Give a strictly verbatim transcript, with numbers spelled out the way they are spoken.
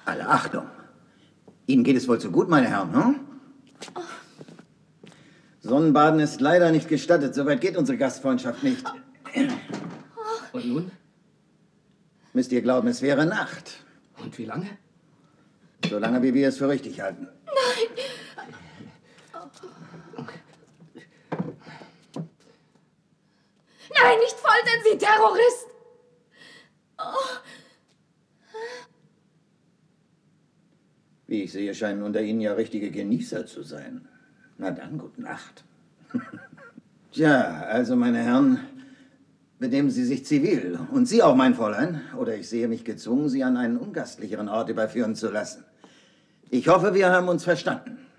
Alle Achtung. Ihnen geht es wohl zu gut, meine Herren, hm? Oh. Sonnenbaden ist leider nicht gestattet. Soweit geht unsere Gastfreundschaft nicht. Oh. Und nun? Müsst ihr glauben, es wäre Nacht. Und wie lange? So lange, wie wir es für richtig halten. Nein! Nein, nicht foltern Sie, Terrorist! Oh. Wie ich sehe, scheinen unter Ihnen ja richtige Genießer zu sein. Na dann, gute Nacht. Tja, also, meine Herren, benehmen Sie sich zivil. Und Sie auch, mein Fräulein. Oder ich sehe mich gezwungen, Sie an einen ungastlicheren Ort überführen zu lassen. Ich hoffe, wir haben uns verstanden.